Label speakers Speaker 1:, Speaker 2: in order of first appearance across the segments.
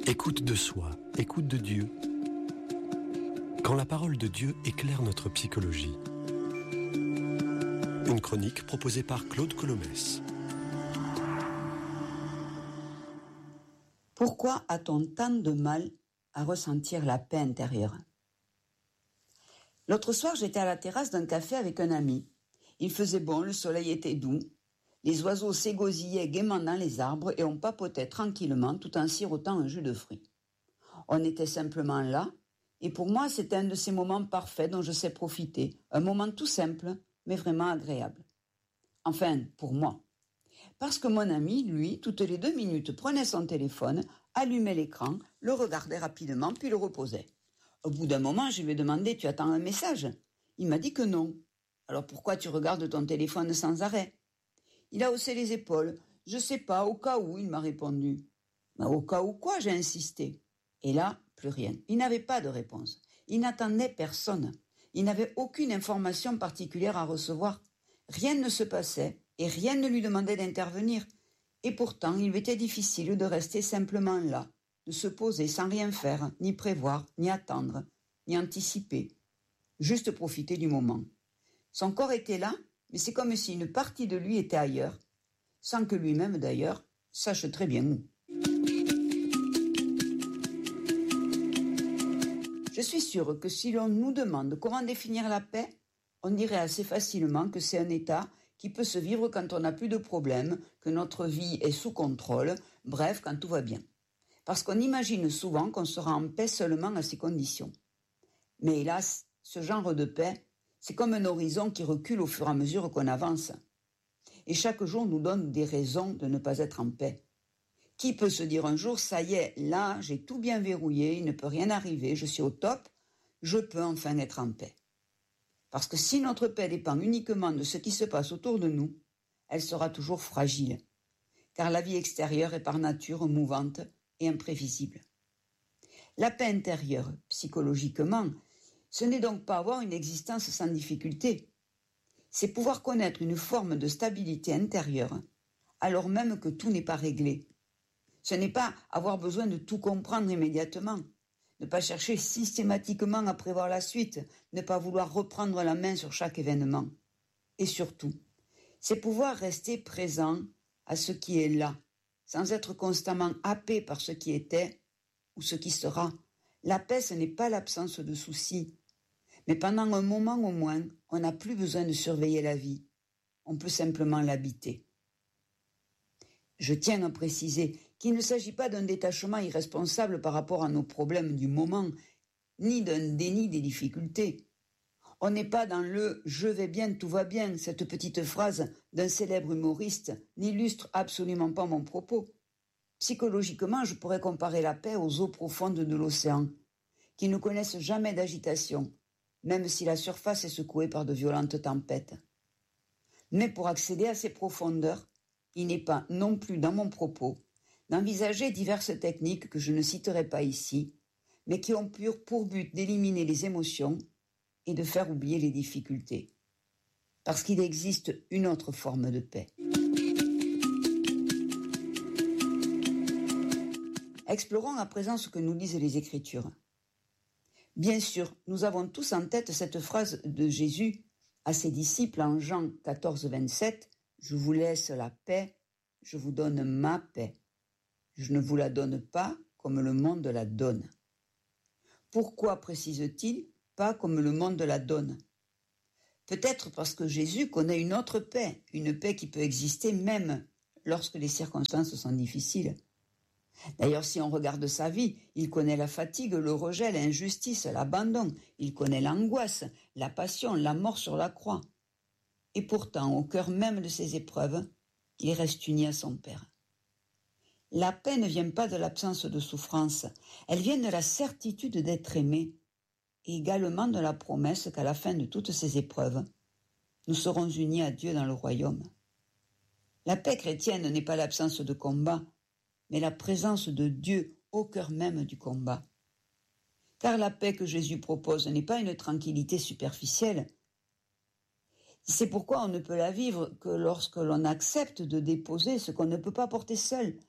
Speaker 1: Écoute de soi, écoute de Dieu. Quand la parole de Dieu éclaire notre psychologie. Une chronique proposée par Claude Colomès.
Speaker 2: Pourquoi a-t-on tant de mal à ressentir la paix intérieure ? L'autre soir, j'étais à la terrasse d'un café avec un ami. Il faisait bon, le soleil était doux. Les oiseaux s'égosillaient gaiement dans les arbres et on papotait tranquillement tout en sirotant un jus de fruits. On était simplement là, et pour moi, c'était un de ces moments parfaits dont je sais profiter. Un moment tout simple, mais vraiment agréable. Enfin, pour moi. Parce que mon ami, lui, toutes les 2 minutes, prenait son téléphone, allumait l'écran, le regardait rapidement, puis le reposait. Au bout d'un moment, je lui ai demandé « Tu attends un message ?» Il m'a dit que non. « Alors pourquoi tu regardes ton téléphone sans arrêt ?» Il a haussé les épaules. « Je sais pas, au cas où », il m'a répondu. « Mais au cas où quoi ?» j'ai insisté. Et là, plus rien. Il n'avait pas de réponse. Il n'attendait personne. Il n'avait aucune information particulière à recevoir. Rien ne se passait et rien ne lui demandait d'intervenir. Et pourtant, il lui était difficile de rester simplement là, de se poser sans rien faire, ni prévoir, ni attendre, ni anticiper. Juste profiter du moment. Son corps était là, mais c'est comme si une partie de lui était ailleurs, sans que lui-même d'ailleurs sache très bien où. Je suis sûre que si l'on nous demande comment définir la paix, on dirait assez facilement que c'est un état qui peut se vivre quand on n'a plus de problèmes, que notre vie est sous contrôle, bref, quand tout va bien. Parce qu'on imagine souvent qu'on sera en paix seulement à ces conditions. Mais hélas, ce genre de paix, c'est comme un horizon qui recule au fur et à mesure qu'on avance. Et chaque jour nous donne des raisons de ne pas être en paix. Qui peut se dire un jour, ça y est, là, j'ai tout bien verrouillé, il ne peut rien arriver, je suis au top, je peux enfin être en paix. Parce que si notre paix dépend uniquement de ce qui se passe autour de nous, elle sera toujours fragile, car la vie extérieure est par nature mouvante et imprévisible. La paix intérieure, psychologiquement, ce n'est donc pas avoir une existence sans difficulté, c'est pouvoir connaître une forme de stabilité intérieure, alors même que tout n'est pas réglé. Ce n'est pas avoir besoin de tout comprendre immédiatement, ne pas chercher systématiquement à prévoir la suite, ne pas vouloir reprendre la main sur chaque événement. Et surtout, c'est pouvoir rester présent à ce qui est là, sans être constamment happé par ce qui était ou ce qui sera. La paix, ce n'est pas l'absence de soucis, mais pendant un moment au moins, on n'a plus besoin de surveiller la vie. On peut simplement l'habiter. Je tiens à préciser qu'il ne s'agit pas d'un détachement irresponsable par rapport à nos problèmes du moment, ni d'un déni des difficultés. On n'est pas dans le « je vais bien, tout va bien », cette petite phrase d'un célèbre humoriste n'illustre absolument pas mon propos. Psychologiquement, je pourrais comparer la paix aux eaux profondes de l'océan, qui ne connaissent jamais d'agitation, même si la surface est secouée par de violentes tempêtes. Mais pour accéder à ces profondeurs, il n'est pas non plus dans mon propos d'envisager diverses techniques que je ne citerai pas ici, mais qui ont pour but d'éliminer les émotions et de faire oublier les difficultés. Parce qu'il existe une autre forme de paix. Explorons à présent ce que nous disent les Écritures. Bien sûr, nous avons tous en tête cette phrase de Jésus à ses disciples en Jean 14, 27, « Je vous laisse la paix, je vous donne ma paix. Je ne vous la donne pas comme le monde la donne. » Pourquoi précise-t-il « pas comme le monde la donne » ? Peut-être parce que Jésus connaît une autre paix, une paix qui peut exister même lorsque les circonstances sont difficiles. D'ailleurs, si on regarde sa vie, il connaît la fatigue, le rejet, l'injustice, l'abandon. Il connaît l'angoisse, la passion, la mort sur la croix. Et pourtant, au cœur même de ces épreuves, il reste uni à son Père. La paix ne vient pas de l'absence de souffrance, elle vient de la certitude d'être aimé, et également de la promesse qu'à la fin de toutes ces épreuves, nous serons unis à Dieu dans le royaume. La paix chrétienne n'est pas l'absence de combat, mais la présence de Dieu au cœur même du combat. Car la paix que Jésus propose n'est pas une tranquillité superficielle. C'est pourquoi on ne peut la vivre que lorsque l'on accepte de déposer ce qu'on ne peut pas porter seul,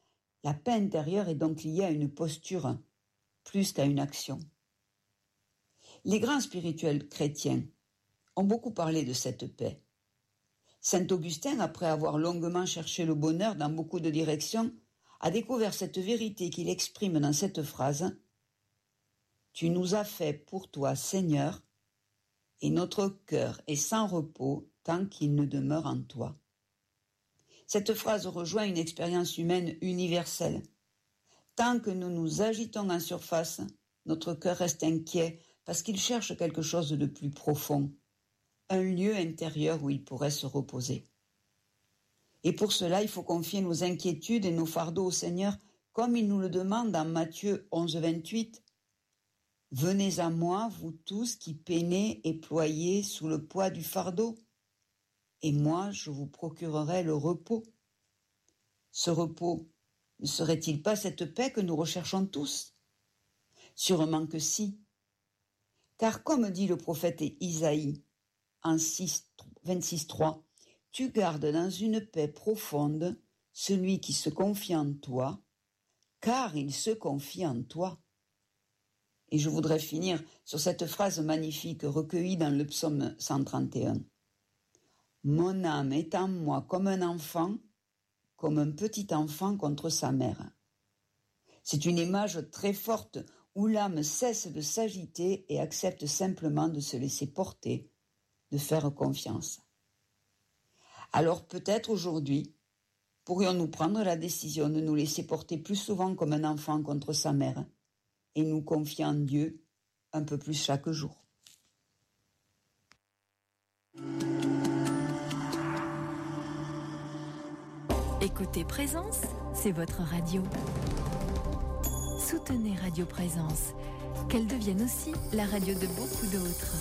Speaker 2: La paix intérieure est donc liée à une posture plus qu'à une action. Les grands spirituels chrétiens ont beaucoup parlé de cette paix. Saint Augustin, après avoir longuement cherché le bonheur dans beaucoup de directions, a découvert cette vérité qu'il exprime dans cette phrase « Tu nous as fait pour toi, Seigneur, et notre cœur est sans repos tant qu'il ne demeure en toi. » Cette phrase rejoint une expérience humaine universelle. Tant que nous nous agitons en surface, notre cœur reste inquiet parce qu'il cherche quelque chose de plus profond, un lieu intérieur où il pourrait se reposer. Et pour cela, il faut confier nos inquiétudes et nos fardeaux au Seigneur, comme il nous le demande dans Matthieu 11, 28. « Venez à moi, vous tous qui peinez et ployez sous le poids du fardeau, et moi je vous procurerai le repos. » Ce repos, ne serait-il pas cette paix que nous recherchons tous ? Sûrement que si. Car comme dit le prophète Isaïe en 26.3, « Tu gardes dans une paix profonde celui qui se confie en toi, car il se confie en toi. » Et je voudrais finir sur cette phrase magnifique recueillie dans le psaume 131. « Mon âme est en moi comme un enfant, comme un petit enfant contre sa mère. » C'est une image très forte où l'âme cesse de s'agiter et accepte simplement de se laisser porter, de faire confiance. Alors peut-être aujourd'hui, pourrions-nous prendre la décision de nous laisser porter plus souvent comme un enfant contre sa mère et nous confier en Dieu un peu plus chaque jour.
Speaker 3: Écoutez Présence, c'est votre radio. Soutenez Radio Présence, qu'elle devienne aussi la radio de beaucoup d'autres.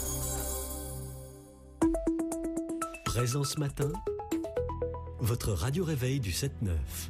Speaker 1: Présence Matin, votre radio réveil du 7-9.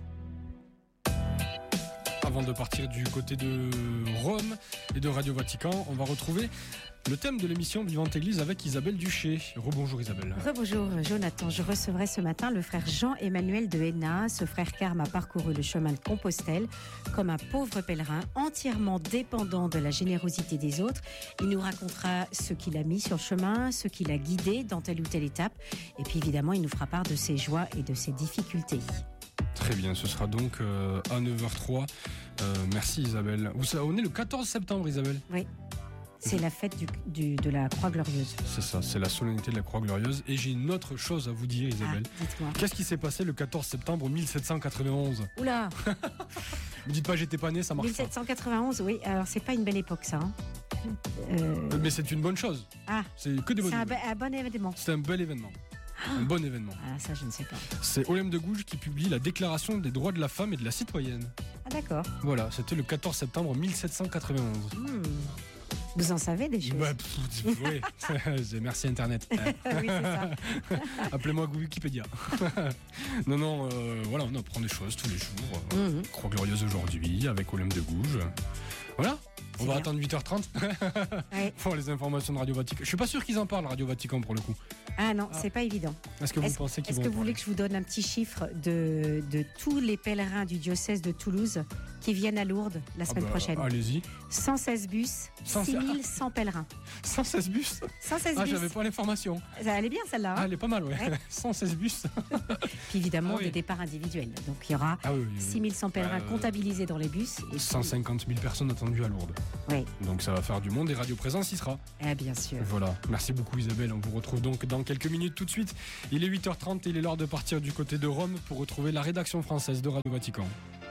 Speaker 4: Avant de partir du côté de Rome et de Radio Vatican, on va retrouver le thème de l'émission Vivante Église avec Isabelle Duché. Rebonjour Isabelle.
Speaker 5: Rebonjour Jonathan. Je recevrai ce matin le frère Jean-Emmanuel de Hénin. Ce frère carme a parcouru le chemin de Compostelle comme un pauvre pèlerin, entièrement dépendant de la générosité des autres. Il nous racontera ce qu'il a mis sur le chemin, ce qu'il a guidé dans telle ou telle étape. Et puis évidemment, il nous fera part de ses joies et de ses difficultés.
Speaker 4: Très bien, ce sera donc à 9h03. Merci Isabelle. On est le 14 septembre Isabelle.
Speaker 5: Oui. C'est la fête de la Croix Glorieuse.
Speaker 4: C'est ça, c'est la solennité de la Croix Glorieuse. Et j'ai une autre chose à vous dire Isabelle.
Speaker 5: Ah, dites-moi.
Speaker 4: Qu'est-ce qui s'est passé le 14 septembre 1791 ?
Speaker 5: Oula.
Speaker 4: Me dites pas j'étais pas né, ça marche
Speaker 5: 1791, oui. Alors c'est pas une belle époque ça.
Speaker 4: Mais c'est une bonne chose.
Speaker 5: Ah.
Speaker 4: C'est que des bonnes nouvelles.
Speaker 5: C'est un bon événement.
Speaker 4: C'est un bel événement. Un bon événement.
Speaker 5: Ah, ça, je ne sais pas.
Speaker 4: C'est Olem de Gouges qui publie la Déclaration des droits de la femme et de la citoyenne.
Speaker 5: Ah, d'accord.
Speaker 4: Voilà, c'était le 14 septembre 1791.
Speaker 5: Vous en savez des choses.
Speaker 4: Oui, merci Internet.
Speaker 5: Oui, c'est ça.
Speaker 4: Appelez-moi Wikipédia. Non, voilà, on apprend des choses tous les jours. Croix Glorieuse aujourd'hui avec Olem de Gouges. Voilà. On va attendre 8h30 pour les informations de Radio Vatican. Je suis pas sûr qu'ils en parlent, Radio Vatican, pour le coup.
Speaker 5: Ah non, c'est pas évident.
Speaker 4: Est-ce que vous pensez qu'ils vont en parler ?
Speaker 5: Est-ce que vous voulez que je vous donne un petit chiffre de tous les pèlerins du diocèse de Toulouse qui viennent à Lourdes la semaine prochaine ?
Speaker 4: Allez-y.
Speaker 5: 116 bus, 6100 pèlerins.
Speaker 4: 116 bus ?
Speaker 5: 116
Speaker 4: Ah,
Speaker 5: bus.
Speaker 4: j'avais pas l'information.
Speaker 5: Elle est bien celle-là. Hein,
Speaker 4: elle est pas mal, ouais. 116 bus.
Speaker 5: Puis évidemment, des départs individuels. Donc il y aura 6100 pèlerins comptabilisés dans les bus. Et
Speaker 4: 150 000 personnes attendues à Lourdes.
Speaker 5: Oui.
Speaker 4: Donc ça va faire du monde et Radio Présence y sera.
Speaker 5: Bien sûr.
Speaker 4: Voilà. Merci beaucoup Isabelle. On vous retrouve donc dans quelques minutes tout de suite. Il est 8h30 et il est l'heure de partir du côté de Rome pour retrouver la rédaction française de Radio Vatican.